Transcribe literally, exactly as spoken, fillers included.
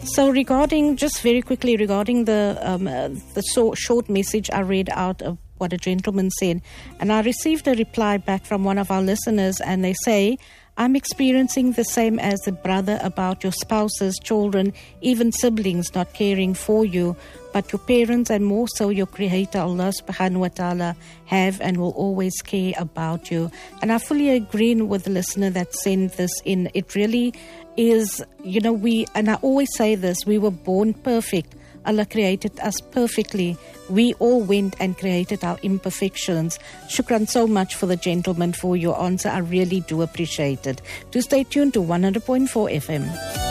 So regarding, just very quickly, regarding the um, uh, the so short message I read out of what a gentleman said, and I received a reply back from one of our listeners, and they say, I'm experiencing the same as the brother about your spouses, children, even siblings not caring for you, but your parents and more so your Creator, Allah subhanahu wa ta'ala, have and will always care about you. And I fully agree with the listener that sent this in. It really is, you know, we, and I always say this, we were born perfect. Allah created us perfectly. We all went and created our imperfections. Shukran so much for the gentleman for your answer. I really do appreciate it. Do stay tuned to one hundred point four F M.